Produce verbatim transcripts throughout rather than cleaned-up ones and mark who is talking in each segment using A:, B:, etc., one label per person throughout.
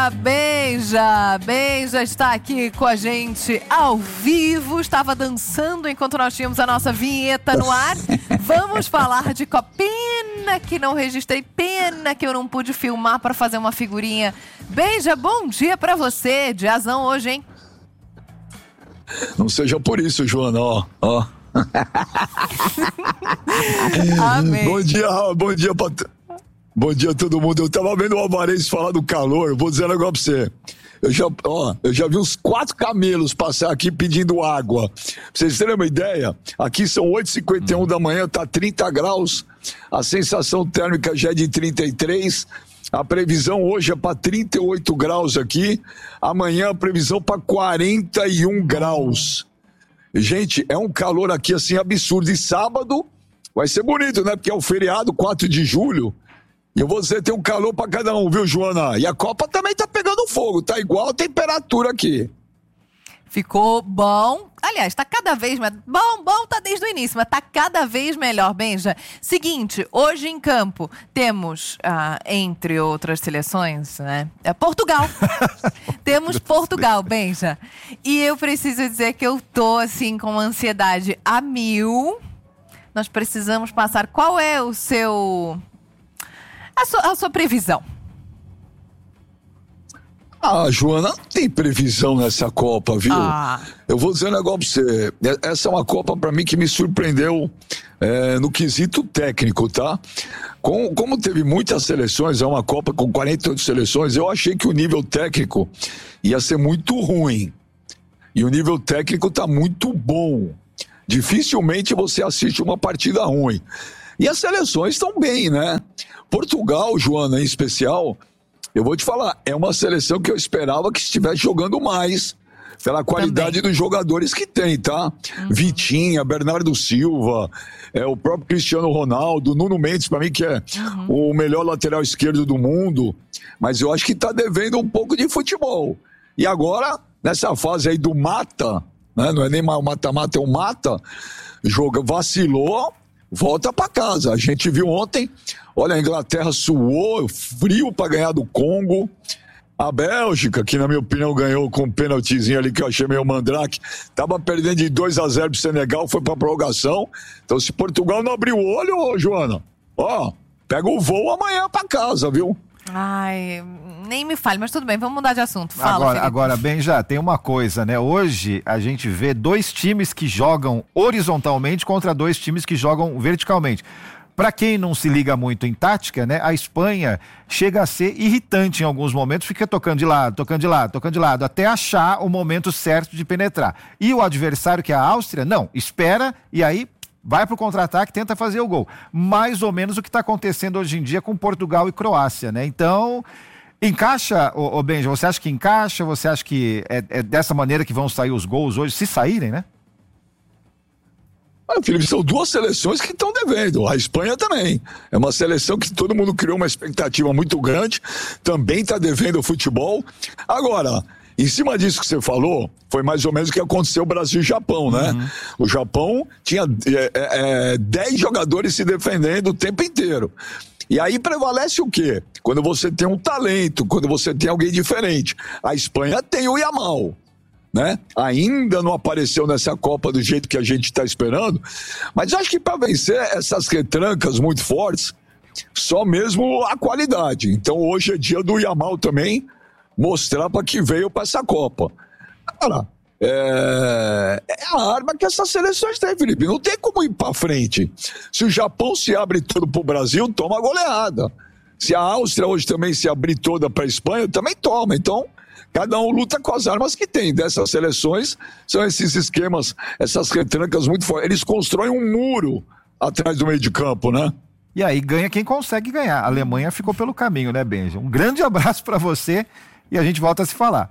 A: Benja, Benja, Benja está aqui com a gente ao vivo, estava dançando enquanto nós tínhamos a nossa vinheta no ar. Vamos falar de Copa. Pena que não registrei, pena que eu não pude filmar para fazer uma figurinha. Benja, bom dia para você, diazão hoje, hein?
B: Não seja por isso, Joana, ó, ó.
A: Amém.
B: Bom dia, bom dia pra... Bom dia a todo mundo. Eu tava vendo o Alvarez falar do calor. Vou dizer um negócio pra você. Eu já, ó, eu já vi uns quatro camelos passar aqui pedindo água. Pra vocês terem uma ideia, aqui são oito e cinquenta e um da manhã, tá trinta graus. A sensação térmica já é de trinta e três. A previsão hoje é para trinta e oito graus aqui. Amanhã a previsão para quarenta e um graus. Gente, é um calor aqui assim absurdo. E sábado vai ser bonito, né? Porque é o feriado, quatro de julho. E eu vou dizer, tem um calor pra cada um, viu, Joana? E a Copa também tá pegando fogo, tá igual a temperatura aqui.
A: Ficou bom. Aliás, tá cada vez mais... Bom, bom tá desde o início, mas tá cada vez melhor, Benja. Seguinte, hoje em campo temos, ah, entre outras seleções, né? É Portugal. Temos Portugal, Benja. E eu preciso dizer que eu tô, assim, com uma ansiedade a mil. Nós precisamos passar... Qual é o seu... A sua, a sua previsão?
B: Ah, Joana, não tem previsão nessa Copa, viu? Ah. Eu vou dizer um negócio pra você. Essa é uma Copa, pra mim, que me surpreendeu é, no quesito técnico, tá? Com, como teve muitas seleções, é uma Copa com quarenta e oito seleções, eu achei que o nível técnico ia ser muito ruim. E o nível técnico tá muito bom. Dificilmente você assiste uma partida ruim. E as seleções estão bem, né? Portugal, Joana, em especial, eu vou te falar, é uma seleção que eu esperava que estivesse jogando mais, pela qualidade também dos jogadores que tem, tá? Uhum. Vitinha, Bernardo Silva, é, o próprio Cristiano Ronaldo, Nuno Mendes, pra mim, que é uhum. o melhor lateral esquerdo do mundo, mas eu acho que tá devendo um pouco de futebol. E agora, nessa fase aí do mata, né? Não é nem mais o mata-mata, é o mata, joga, vacilou, volta pra casa. A gente viu ontem, olha, a Inglaterra suou, frio pra ganhar do Congo. A Bélgica, que na minha opinião ganhou com um pênaltizinho ali que eu achei meio mandrake, tava perdendo de dois a zero pro Senegal, foi pra prorrogação. Então se Portugal não abrir o olho, ô, Joana, ó, pega o voo amanhã pra casa, viu?
A: Ai, nem me fale, mas tudo bem, vamos mudar de assunto. Fala,
C: agora,
A: Felipe.
C: agora, Benja, tem uma coisa, né? Hoje a gente vê dois times que jogam horizontalmente contra dois times que jogam verticalmente. Para quem não se liga muito em tática, né? A Espanha chega a ser irritante em alguns momentos, fica tocando de lado, tocando de lado, tocando de lado, até achar o momento certo de penetrar. E o adversário, que é a Áustria, não, espera e aí vai pro contra-ataque, tenta fazer o gol. Mais ou menos o que está acontecendo hoje em dia com Portugal e Croácia, né? Então, encaixa, ô, ô Benja, você acha que encaixa? Você acha que é, é dessa maneira que vão sair os gols hoje, se saírem, né?
B: Ah, Felipe, são duas seleções que estão devendo. A Espanha também. É uma seleção que todo mundo criou uma expectativa muito grande, também está devendo o futebol. Agora, em cima disso que você falou, foi mais ou menos o que aconteceu Brasil e Japão, né? Uhum. O Japão tinha é, é, dez jogadores se defendendo o tempo inteiro. E aí prevalece o quê? Quando você tem um talento, quando você tem alguém diferente. A Espanha tem o Yamal, né? Ainda não apareceu nessa Copa do jeito que a gente está esperando, mas acho que para vencer essas retrancas muito fortes, só mesmo a qualidade. Então hoje é dia do Yamal também mostrar para que veio para essa Copa. Cara, é... é a arma que essas seleções têm, Felipe. Não tem como ir para frente. Se o Japão se abre todo pro Brasil, toma goleada. Se a Áustria hoje também se abrir toda para a Espanha, também toma. Então, cada um luta com as armas que tem. Dessas seleções, são esses esquemas, essas retrancas muito fortes. Eles constroem um muro atrás do meio de campo, né?
C: E aí ganha quem consegue ganhar. A Alemanha ficou pelo caminho, né, Benja? Um grande abraço para você e a gente volta a se falar.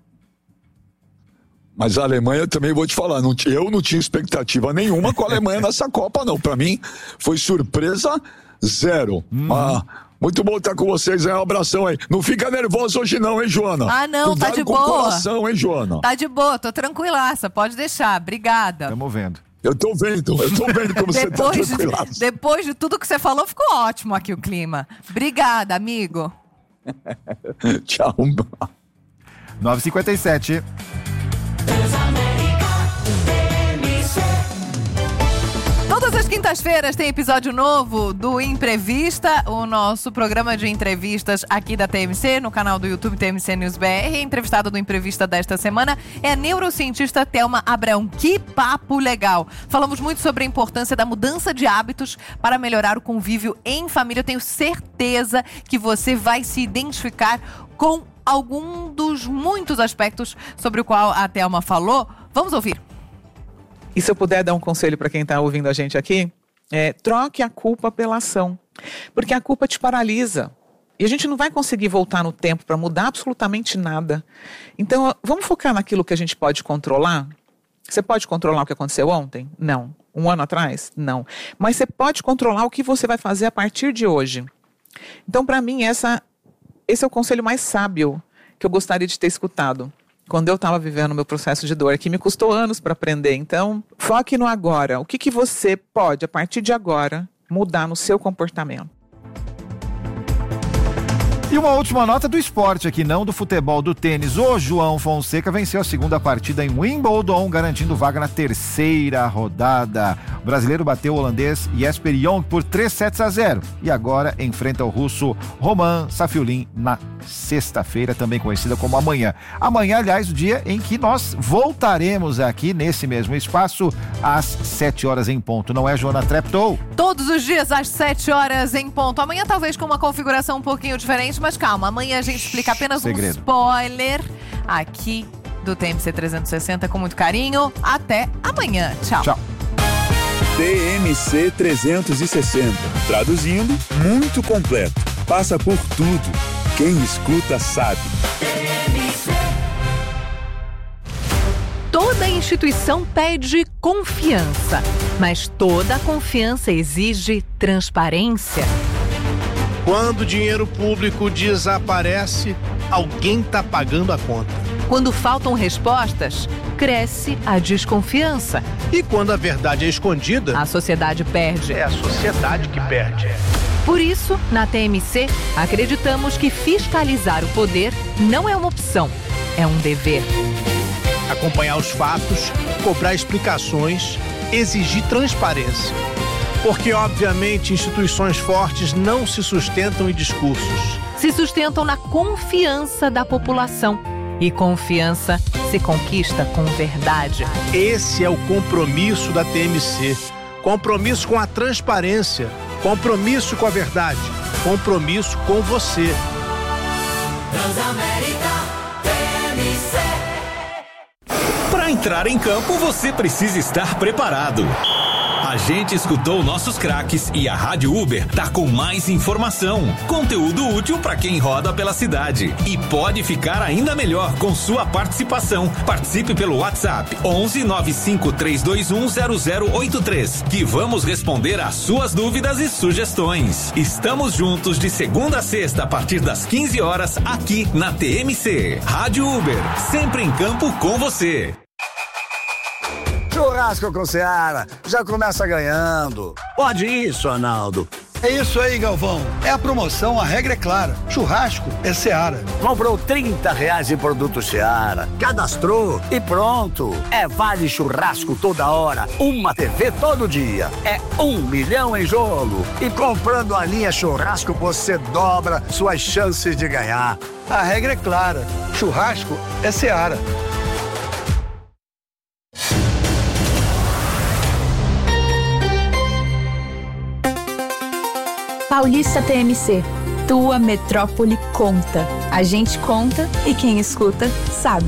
B: Mas a Alemanha também, vou te falar, não, eu não tinha expectativa nenhuma com a Alemanha nessa Copa, não. Para mim, foi surpresa zero. Uhum. Ah, muito bom estar com vocês, hein? Um abração aí. Não fica nervoso hoje não, hein, Joana?
A: Ah, não,
B: Cuidado
A: tá de
B: com
A: boa.
B: O coração, hein, Joana?
A: Tá de boa, tô tranquilaça, pode deixar, obrigada.
C: Tamo vendo.
B: Eu tô vendo, eu tô vendo como você tá tranquilaça.
A: Depois de tudo que você falou, ficou ótimo aqui o clima. Obrigada, amigo.
B: Tchau.
C: nove e cinquenta e sete.
A: Todas as quintas-feiras tem episódio novo do Imprevista, o nosso programa de entrevistas aqui da T M C, no canal do YouTube T M C News B R. A entrevistada do Imprevista desta semana é a neurocientista Thelma Abrão. Que papo legal! Falamos muito sobre a importância da mudança de hábitos para melhorar o convívio em família. Eu tenho certeza que você vai se identificar com algum dos muitos aspectos sobre o qual a Thelma falou. Vamos ouvir.
D: E se eu puder dar um conselho para quem está ouvindo a gente aqui, é, troque a culpa pela ação. Porque a culpa te paralisa. E a gente não vai conseguir voltar no tempo para mudar absolutamente nada. Então, vamos focar naquilo que a gente pode controlar? Você pode controlar o que aconteceu ontem? Não. Um ano atrás? Não. Mas você pode controlar o que você vai fazer a partir de hoje. Então, para mim, essa, esse é o conselho mais sábio que eu gostaria de ter escutado quando eu estava vivendo o meu processo de dor, que me custou anos para aprender. Então, foque no agora. O que, que você pode, a partir de agora, mudar no seu comportamento?
C: E uma última nota do esporte aqui, não do futebol, do tênis. O João Fonseca venceu a segunda partida em Wimbledon, garantindo vaga na terceira rodada. O brasileiro bateu o holandês Jesper Jong por três sets a zero. E agora enfrenta o russo Roman Safiullin na sexta-feira, também conhecida como amanhã. Amanhã, aliás, o dia em que nós voltaremos aqui nesse mesmo espaço às sete horas em ponto. Não é, Joana Treptow?
A: Todos os dias às sete horas em ponto. Amanhã talvez com uma configuração um pouquinho diferente, mas calma, amanhã a gente explica apenas
C: Segredo.
A: um spoiler aqui do T M C trezentos e sessenta com muito carinho. Até amanhã. Tchau.
C: Tchau.
E: T M C trezentos e sessenta. Traduzindo, muito completo. Passa por tudo. Quem escuta sabe.
A: Toda instituição pede confiança, mas toda confiança exige transparência.
F: Quando o dinheiro público desaparece, alguém está pagando a conta.
A: Quando faltam respostas, cresce a desconfiança.
F: E quando a verdade é escondida,
A: A sociedade perde.
F: é a sociedade que perde.
A: Por isso, na T M C, acreditamos que fiscalizar o poder não é uma opção, é um dever.
F: Acompanhar os fatos, cobrar explicações, exigir transparência. Porque, obviamente, instituições fortes não se sustentam em discursos.
A: Se sustentam na confiança da população. E confiança se conquista com verdade.
F: Esse é o compromisso da T M C. Compromisso com a transparência. Compromisso com a verdade. Compromisso com você.
G: Transamérica T M C.
H: Para entrar em campo, você precisa estar preparado. A gente escutou nossos craques e a Rádio Uber tá com mais informação, conteúdo útil para quem roda pela cidade. E pode ficar ainda melhor com sua participação. Participe pelo WhatsApp onze nove cinco três dois um zero zero oito três, que vamos responder às suas dúvidas e sugestões. Estamos juntos de segunda a sexta a partir das quinze horas aqui na T M C. Rádio Uber, sempre em campo com você.
I: Churrasco com Seara, já começa ganhando.
J: Pode isso, Arnaldo.
K: É isso aí, Galvão. É a promoção, a regra é clara. Churrasco é Seara.
J: Comprou trinta reais em produto Seara, cadastrou e pronto. É vale churrasco toda hora, uma T V todo dia. É um milhão em jogo. E comprando a linha churrasco, você dobra suas chances de ganhar.
K: A regra é clara. Churrasco é Seara.
L: Paulista T M C, tua metrópole conta. A gente conta e quem escuta sabe.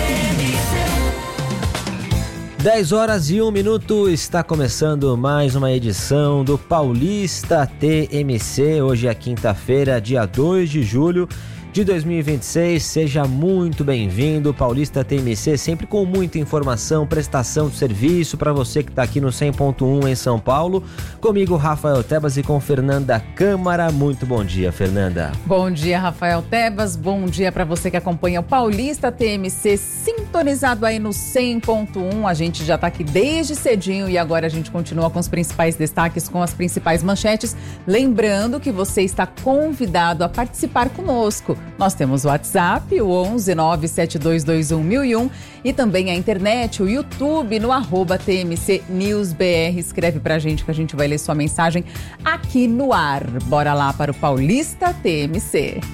M: dez horas e um minuto, está começando mais uma edição do Paulista T M C. Hoje é quinta-feira, dia dois de julho de dois mil e vinte e seis. Seja muito bem-vindo, Paulista T M C, sempre com muita informação, prestação de serviço para você que está aqui no cem ponto um em São Paulo. Comigo, Rafael Tebas, e com Fernanda Câmara. Muito bom dia, Fernanda.
N: Bom dia, Rafael Tebas. Bom dia para você que acompanha o Paulista T M C, sintonizado aí no cem ponto um. A gente já está aqui desde cedinho e agora a gente continua com os principais destaques, com as principais manchetes. Lembrando que você está convidado a participar conosco. Nós temos o WhatsApp, o onze nove sete dois dois um mil e um, e também a internet, o YouTube, no arroba T M C News B R. Escreve pra gente que a gente vai ler sua mensagem aqui no ar. Bora lá para o Paulista T M C.